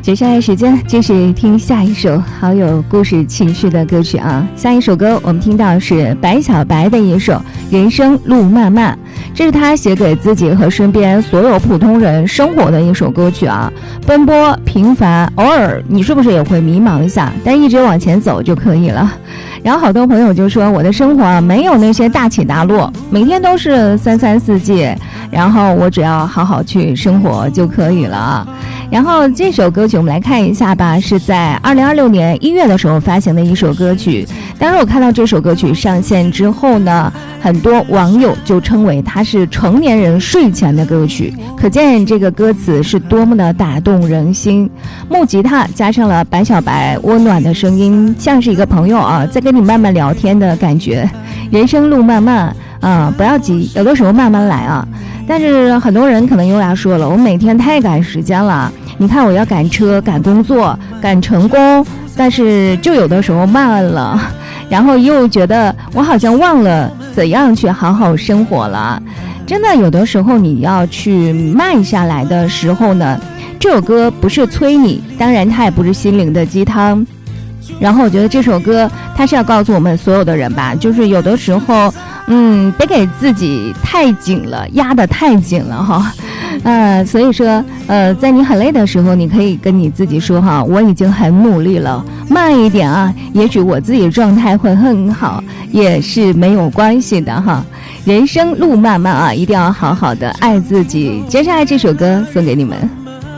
接下来时间继续听下一首好有故事情绪的歌曲啊！下一首歌我们听到是白小白的一首《人生路漫漫》，这是他写给自己和身边所有普通人生活的一首歌曲啊。奔波平凡，偶尔你是不是也会迷茫一下？但一直往前走就可以了。然后好多朋友就说，我的生活没有那些大起大落，每天都是三餐四季，然后我只要好好去生活就可以了。然后这首歌曲我们来看一下吧，是在2026年1月的时候发行的一首歌曲。当时我看到这首歌曲上线之后呢，很多网友就称为它是成年人睡前的歌曲，可见这个歌词是多么的打动人心。木吉他加上了白小白温暖的声音，像是一个朋友啊，在跟你慢慢聊天的感觉。人生路漫漫啊，不要急，有的时候慢慢来啊。但是很多人可能又要说了，我每天太赶时间了，你看我要赶车、赶工作、赶成功，但是就有的时候慢了，然后又觉得我好像忘了怎样去好好生活了。真的有的时候你要去慢下来的时候呢，这首歌不是催你，当然它也不是心灵的鸡汤。然后我觉得这首歌它是要告诉我们所有的人吧，就是有的时候别给自己太紧了，压得太紧了哈。所以说在你很累的时候，你可以跟你自己说哈，我已经很努力了，慢一点啊，也许我自己状态会很好，也是没有关系的哈。人生路漫漫啊，一定要好好的爱自己。接下来这首歌送给你们。